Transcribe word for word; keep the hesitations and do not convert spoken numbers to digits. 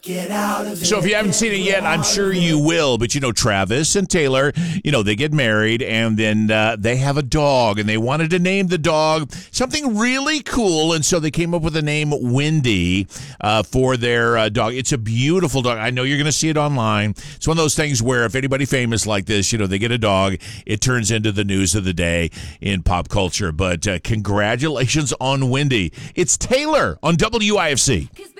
Get out of it. So if you haven't seen it yet, I'm sure you will. But, you know, Travis and Taylor, you know, they get married and then uh, they have a dog and they wanted to name the dog something really cool. And so they came up with the name Wendy uh, for their uh, dog. It's a beautiful dog. I know you're going to see it online. It's one of those things where if anybody famous like this, you know, they get a dog, it turns into the news of the day in pop culture. But uh, congratulations on Wendy. It's Taylor on W I F C.